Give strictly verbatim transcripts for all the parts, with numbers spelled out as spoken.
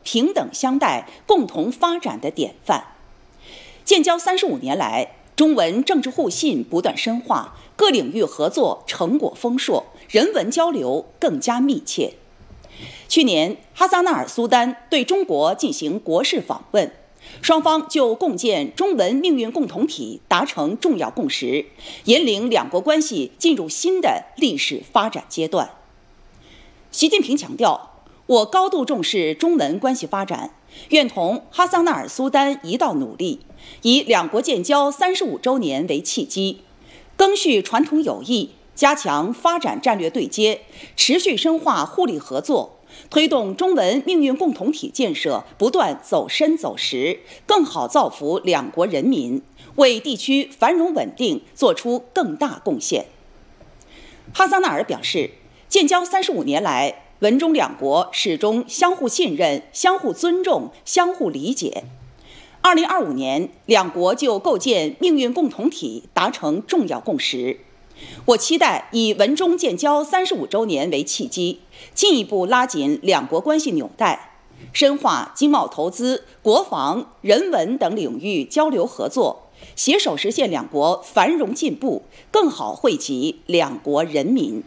平等相待、共同发展的典范。建交三十五年来，中文政治互信不断深化，各领域合作成果丰硕，人文交流更加密切。去年，哈萨那尔苏丹对中国进行国事访问，双方就共建中文命运共同体达成重要共识，引领两国关系进入新的历史发展阶段。习近平强调，我高度重视中文关系发展，愿同哈萨那尔苏丹一道努力，以两国建交三十五周年为契机，赓续传统友谊，加强发展战略对接，持续深化互利合作，推动中文命运共同体建设不断走深走实，更好造福两国人民，为地区繁荣稳定作出更大贡献。哈萨那尔表示，建交三十五年来，文中两国始终相互信任、相互尊重、相互理解。二零二五年，两国就构建命运共同体达成重要共识。我期待以文中建交三十五周年为契机，进一步拉紧两国关系纽带，深化经贸投资、国防、人文等领域交流合作，携手实现两国繁荣进步，更好惠及两国人民。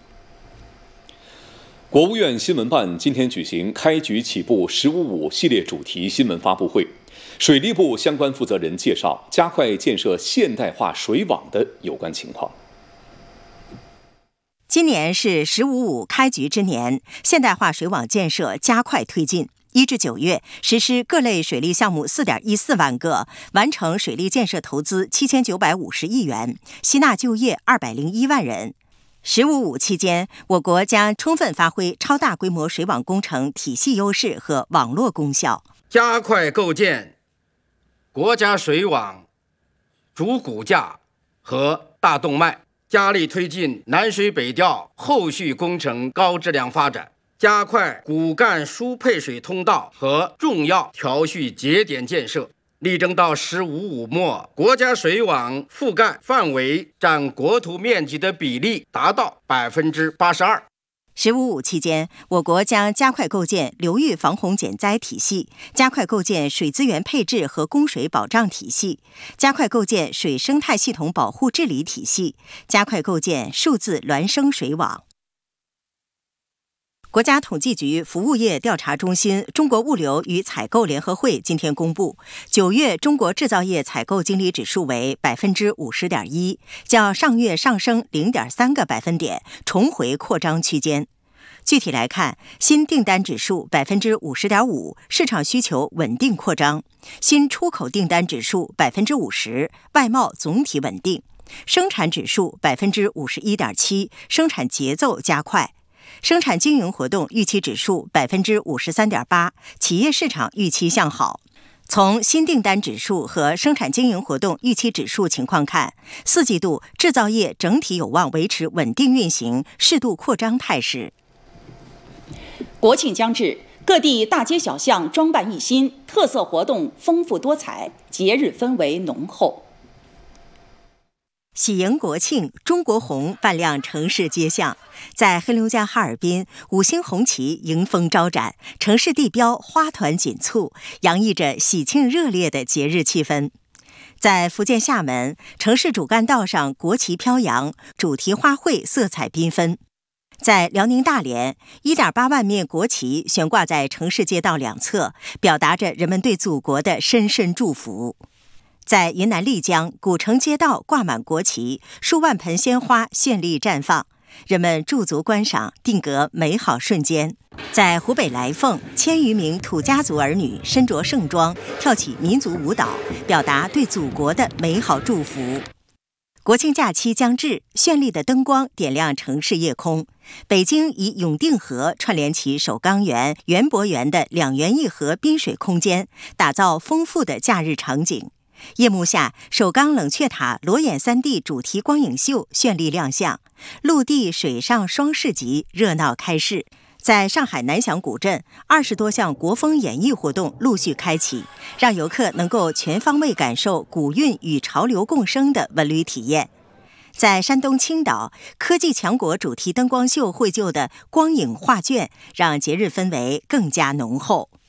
国务院新闻办今天举行开局起步“十五五”系列主题新闻发布会，水利部相关负责人介绍加快建设现代化水网的有关情况。 今年是“十五五”开局之年，现代化水网建设加快推进。一至九月，实施各类水利项目四点一四万个，完成水利建设投资七千九百五十亿元，吸纳就业二百零一万人。十五五期间，我国将充分发挥超大规模水网工程体系优势和网络功效， 加快构建国家水网主骨架和大动脉，加力推进南水北调后续工程高质量发展，加快骨干输配水通道和重要调蓄节点建设，力争到“十五五”末，国家水网覆盖范围占国土面积的比例达到百分之八十二。 十五五期间，我国将加快构建流域防洪减灾体系，加快构建水资源配置和供水保障体系，加快构建水生态系统保护治理体系，加快构建数字孪生水网。国家统计局服务业调查中心中国物流与采购联合会今天公布，九月中国制造业采购经理指数为百分之五十点一，较上月上升零点三个百分点，重回扩张区间。具体来看，新订单指数百分之五十点五，市场需求稳定扩张；新出口订单指数百分之五十，外贸总体稳定；生产指数百分之五十一点七，生产节奏加快。生产经营活动预期指数百分之五十三点八，企业市场预期向好。从新订单指数和生产经营活动预期指数情况看，四季度制造业整体有望维持稳定运行、适度扩张态势。 国庆将至，各地大街小巷装扮一新，特色活动丰富多彩，节日氛围浓厚。 喜迎国庆，中国红扮亮城市街巷。在黑龙江哈尔滨，五星红旗迎风招展，城市地标花团锦簇，洋溢着喜庆热烈的节日气氛。在福建厦门，城市主干道上国旗飘扬，主题花卉色彩缤纷。在辽宁大连， 一点八万面国旗悬挂在城市街道两侧，表达着人们对祖国的深深祝福。在云南丽江，古城街道挂满国旗，数万盆鲜花绚丽绽放，人们驻足观赏，定格美好瞬间。在湖北来凤，千余名土家族儿女身着盛装，跳起民族舞蹈，表达对祖国的美好祝福。国庆假期将至，绚丽的灯光点亮城市夜空。北京以永定河串联起首钢园、园博园的两园一河滨水空间，打造丰富的假日场景。夜幕下，首钢冷却塔裸眼 三 D 主题光影秀绚丽亮相，陆地水上双市集热闹开市。在上海南翔古镇，二十多项国风演艺活动陆续开启，让游客能够全方位感受古韵与潮流共生的文旅体验。在山东青岛，科技强国主题灯光秀绘就的光影画卷，让节日氛围更加浓厚。